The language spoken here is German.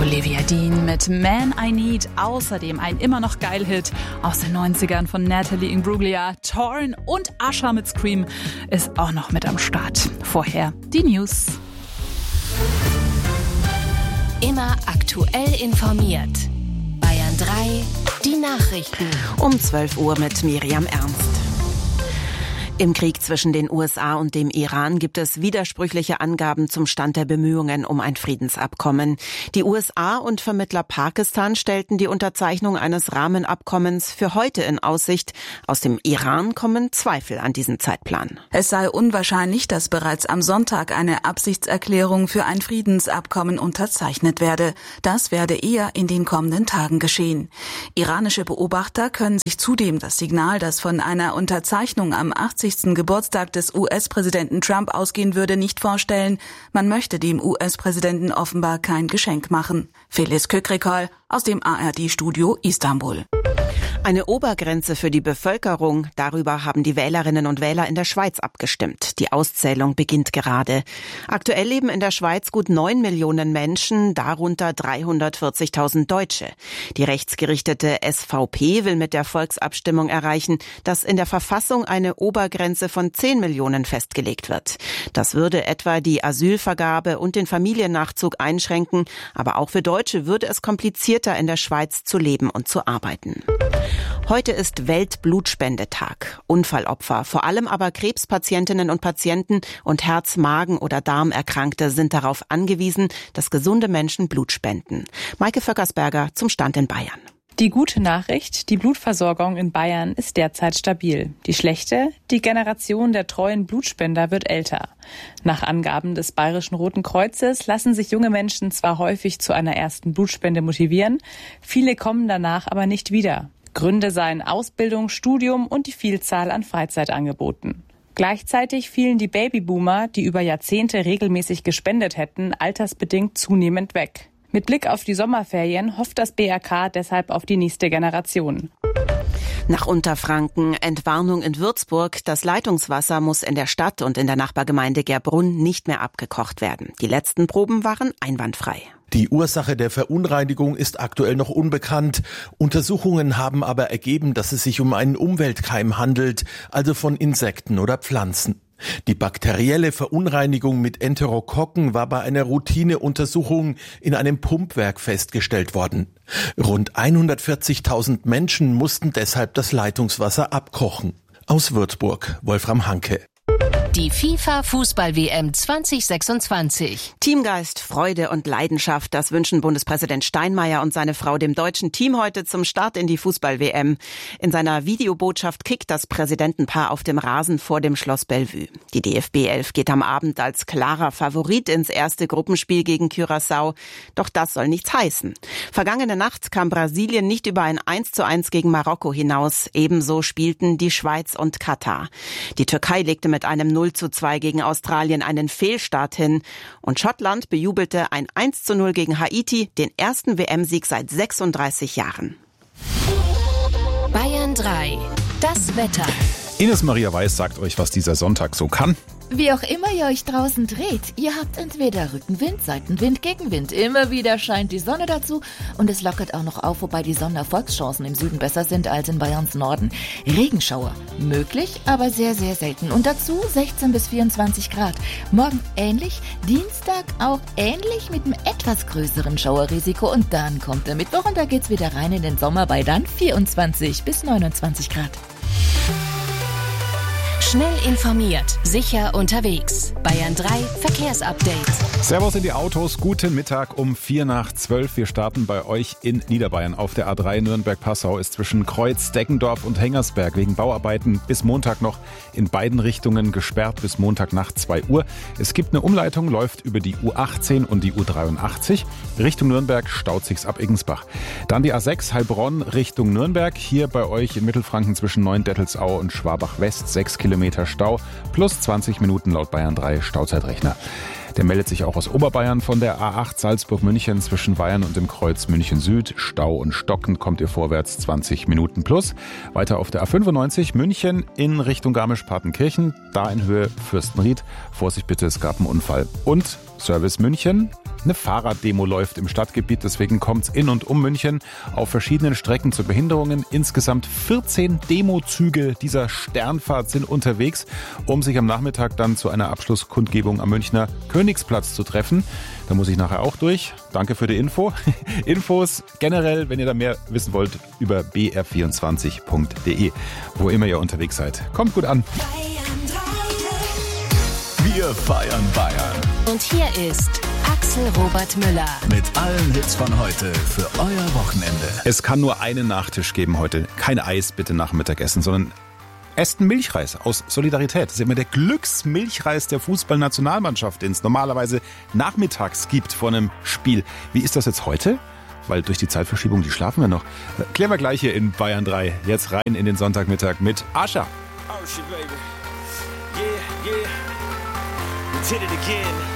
Olivia Dean mit Man I Need, außerdem ein immer noch geil Hit aus den 90ern von Natalie Imbruglia. Torn und Usher mit Scream ist auch noch mit am Start. Vorher die News. Immer aktuell informiert. Bayern 3, die Nachrichten. Um 12 Uhr mit Miriam Ernst. Im Krieg zwischen den USA und dem Iran gibt es widersprüchliche Angaben zum Stand der Bemühungen um ein Friedensabkommen. Die USA und Vermittler Pakistan stellten die Unterzeichnung eines Rahmenabkommens für heute in Aussicht. Aus dem Iran kommen Zweifel an diesen Zeitplan. Es sei unwahrscheinlich, dass bereits am Sonntag eine Absichtserklärung für ein Friedensabkommen unterzeichnet werde. Das werde eher in den kommenden Tagen geschehen. Iranische Beobachter können sich zudem das Signal, das von einer Unterzeichnung am 80. Geburtstag des US-Präsidenten Trump ausgehen würde, nicht vorstellen. Man möchte dem US-Präsidenten offenbar kein Geschenk machen. Filiz Kökrikal aus dem ARD-Studio Istanbul. Eine Obergrenze für die Bevölkerung, darüber haben die Wählerinnen und Wähler in der Schweiz abgestimmt. Die Auszählung beginnt gerade. Aktuell leben in der Schweiz gut 9 Millionen Menschen, darunter 340.000 Deutsche. Die rechtsgerichtete SVP will mit der Volksabstimmung erreichen, dass in der Verfassung eine Obergrenze von 10 Millionen festgelegt wird. Das würde etwa die Asylvergabe und den Familiennachzug einschränken, aber auch für Deutsche würde es komplizierter, in der Schweiz zu leben und zu arbeiten. Heute ist Weltblutspendetag. Unfallopfer, vor allem aber Krebspatientinnen und Patienten und Herz-, Magen- oder Darmerkrankte sind darauf angewiesen, dass gesunde Menschen Blut spenden. Maike Vöckersberger zum Stand in Bayern. Die gute Nachricht, die Blutversorgung in Bayern ist derzeit stabil. Die schlechte, die Generation der treuen Blutspender wird älter. Nach Angaben des Bayerischen Roten Kreuzes lassen sich junge Menschen zwar häufig zu einer ersten Blutspende motivieren, viele kommen danach aber nicht wieder. Gründe seien Ausbildung, Studium und die Vielzahl an Freizeitangeboten. Gleichzeitig fielen die Babyboomer, die über Jahrzehnte regelmäßig gespendet hätten, altersbedingt zunehmend weg. Mit Blick auf die Sommerferien hofft das BRK deshalb auf die nächste Generation. Nach Unterfranken Entwarnung in Würzburg. Das Leitungswasser muss in der Stadt und in der Nachbargemeinde Gerbrunn nicht mehr abgekocht werden. Die letzten Proben waren einwandfrei. Die Ursache der Verunreinigung ist aktuell noch unbekannt. Untersuchungen haben aber ergeben, dass es sich um einen Umweltkeim handelt, also von Insekten oder Pflanzen. Die bakterielle Verunreinigung mit Enterokokken war bei einer Routineuntersuchung in einem Pumpwerk festgestellt worden. Rund 140.000 Menschen mussten deshalb das Leitungswasser abkochen. Aus Würzburg, Wolfram Hanke. Die FIFA-Fußball-WM 2026. Teamgeist, Freude und Leidenschaft, das wünschen Bundespräsident Steinmeier und seine Frau dem deutschen Team heute zum Start in die Fußball-WM. In seiner Videobotschaft kickt das Präsidentenpaar auf dem Rasen vor dem Schloss Bellevue. Die DFB 11 geht am Abend als klarer Favorit ins erste Gruppenspiel gegen Curaçao. Doch das soll nichts heißen. Vergangene Nacht kam Brasilien nicht über ein 1:1 gegen Marokko hinaus. Ebenso spielten die Schweiz und Katar. Die Türkei legte mit einem 0:2 gegen Australien einen Fehlstart hin. Und Schottland bejubelte ein 1:0 gegen Haiti, den ersten WM-Sieg seit 36 Jahren. Bayern 3, das Wetter. Ines Maria Weiß sagt euch, was dieser Sonntag so kann. Wie auch immer ihr euch draußen dreht, ihr habt entweder Rückenwind, Seitenwind, Gegenwind. Immer wieder scheint die Sonne dazu und es lockert auch noch auf, wobei die Sonnenerfolgschancen im Süden besser sind als in Bayerns Norden. Regenschauer möglich, aber sehr, sehr selten. Und dazu 16 bis 24 Grad. Morgen ähnlich, Dienstag auch ähnlich mit einem etwas größeren Schauerrisiko. Und dann kommt der Mittwoch und da geht's wieder rein in den Sommer bei dann 24 bis 29 Grad. Schnell informiert, sicher unterwegs. Bayern 3 Verkehrsupdate. Servus in die Autos, guten Mittag um 11:04. Wir starten bei euch in Niederbayern. Auf der A3 Nürnberg-Passau ist zwischen Kreuz, Deggendorf und Hengersberg wegen Bauarbeiten bis Montag noch in beiden Richtungen gesperrt bis Montagnacht 2 Uhr. Es gibt eine Umleitung, läuft über die U18 und die U83. Richtung Nürnberg staut sich's ab Eggensbach. Dann die A6 Heilbronn Richtung Nürnberg. Hier bei euch in Mittelfranken zwischen Neuendettelsau und Schwabach-West 6 Kilometer Stau plus 20 Minuten laut Bayern 3 Stauzeitrechner. Der meldet sich auch aus Oberbayern von der A8 Salzburg-München zwischen Weyern und dem Kreuz München-Süd. Stau und Stocken kommt ihr vorwärts 20 Minuten plus. Weiter auf der A95 München in Richtung Garmisch-Partenkirchen. Da in Höhe Fürstenried. Vorsicht bitte, es gab einen Unfall. Und Service München. eine Fahrraddemo läuft im Stadtgebiet. Deswegen kommt es in und um München auf verschiedenen Strecken zu Behinderungen. Insgesamt 14 Demozüge dieser Sternfahrt sind unterwegs, um sich am Nachmittag dann zu einer Abschlusskundgebung am Münchner Königsplatz zu treffen. Da muss ich nachher auch durch. Danke für die Info. Infos generell, wenn ihr da mehr wissen wollt, über br24.de, wo immer ihr unterwegs seid. Kommt gut an. Wir feiern Bayern. Und hier ist Axel Robert Müller. Mit allen Hits von heute für euer Wochenende. Es kann nur einen Nachtisch geben heute. Kein Eis bitte nach dem Mittagessen, sondern esst einen Milchreis aus Solidarität. Das ist immer der Glücksmilchreis der Fußballnationalmannschaft, den es normalerweise nachmittags gibt vor einem Spiel. Wie ist das jetzt heute? Weil durch die Zeitverschiebung, die schlafen wir noch. Klären wir gleich hier in Bayern 3. Jetzt rein in den Sonntagmittag mit Ascha. Oh shit, baby. Yeah, yeah. We did it again.